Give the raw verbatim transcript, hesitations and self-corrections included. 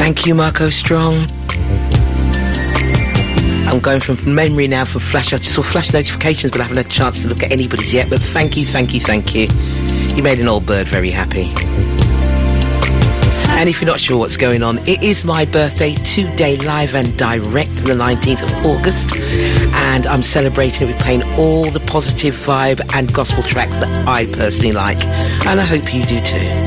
Thank you, Marco Strong. I'm going from memory now for flash. I just saw flash notifications, but I haven't had a chance to look at anybody's yet. But thank you, thank you, thank you. You made an old bird very happy. And if you're not sure what's going on, it is my birthday today, live and direct, on the nineteenth of August. And I'm celebrating it with playing all the positive vibe and gospel tracks that I personally like. And I hope you do too.